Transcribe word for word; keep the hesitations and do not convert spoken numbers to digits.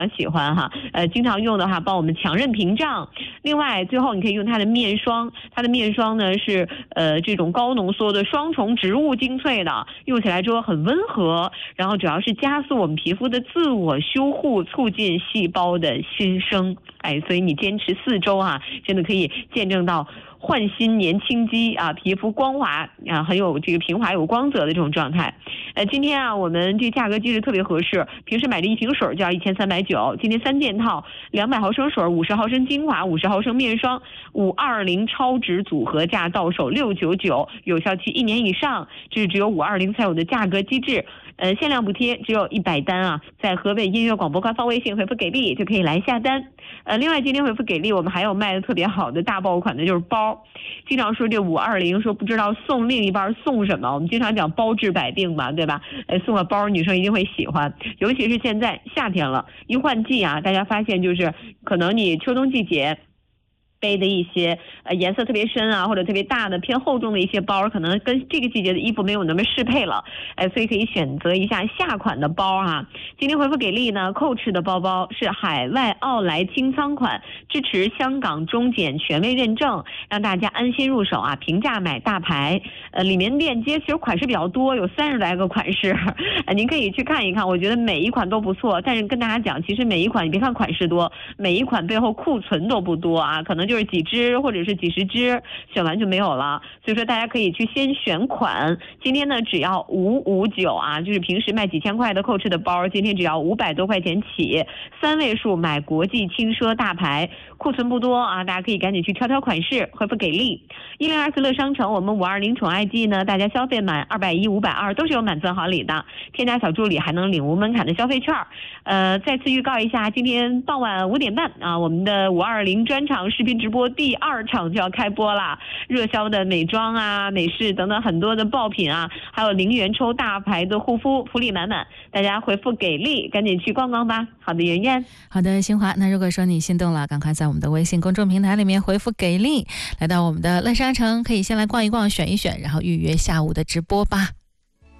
喜欢哈，呃，经常用的话帮我们强韧屏障。另外，最后你可以用它的面霜，它的面霜呢是呃这种高浓缩的双重植物精粹的，用起来之后很温和，然后主要是加速我们皮肤的自我修护，促进细胞的新生。哎，所以你坚持四周啊，真的可以见证到焕新年轻肌啊，皮肤光滑啊，很有这个平滑有光泽的这种状态。呃，今天啊，我们这价格机制特别合适，平时买的一瓶水就要一千三百九，今天三件套，两百毫升水、五十毫升精华、五十毫升面霜，五二零超值组合价到手六九九，有效期一年以上，这是只有五二零才有的价格机制。呃，限量补贴只有一百单啊，在河北音乐广播官方微信回复给力就可以来下单。呃，另外今天回复给力，我们还有卖的特别好的大爆款的就是包。经常说这五二零说不知道送另一半送什么，我们经常讲包治百病嘛，对吧？呃，送个包女生一定会喜欢，尤其是现在夏天了，一换季啊，大家发现就是可能你秋冬季节背的一些呃颜色特别深啊，或者特别大的偏厚重的一些包，可能跟这个季节的衣服没有那么适配了，哎，所以可以选择一下夏款的包啊。今天回复给力呢，Coach 的包包是海外奥莱清仓款，支持香港中检权威认证，让大家安心入手啊，平价买大牌。呃，里面链接其实款式比较多，有三十来个款式，呃，您可以去看一看，我觉得每一款都不错。但是跟大家讲，其实每一款你别看款式多，每一款背后库存都不多啊，可能就是几只或者是几十只，选完就没有了。所以说大家可以去先选款。今天呢只要五五九啊，就是平时卖几千块的 Coach 的包，今天只要五百多块钱起，三位数买国际轻奢大牌，库存不多啊，大家可以赶紧去挑挑款式，回复给力。一零二四乐商城，我们五二零宠爱季呢，大家消费满二百一、五百二都是有满赠好礼的，添加小助理还能领无门槛的消费券。呃，再次预告一下，今天傍晚五点半啊，我们的五二零专场视频直播第二场就要开播啦，热销的美妆啊、美式等等很多的爆品啊，还有零元抽大牌的护肤，福利满满，大家回复给力，赶紧去逛逛吧。好的，圆圆。 好的，新华。那如果说你心动了，赶快在我们的微信公众平台里面回复给力，来到我们的乐商城，可以先来逛一逛，选一选，然后预约下午的直播吧。